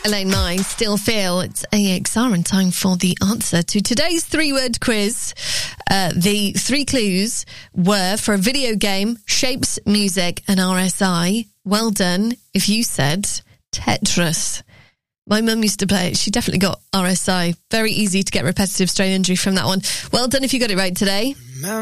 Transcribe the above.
Elaine Mai, Still Feel. It's AXR and time for the answer to today's 3-word quiz. The 3 clues were for a video game, shapes, music and RSI. Well done if you said Tetris. My mum used to play it. She definitely got RSI. Very easy to get repetitive strain injury from that one. Well done if you got it right today.